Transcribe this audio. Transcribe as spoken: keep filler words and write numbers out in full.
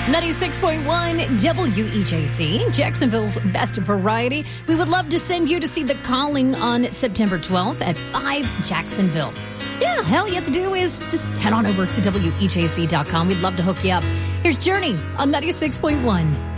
ninety-six point one W E J C, Jacksonville's best variety. We would love to send you to see The Calling on September twelfth at five Jacksonville. Yeah, hell, you have to do is just head on over to W E J C dot com. We'd love to hook you up. Here's Journey on ninety-six point one.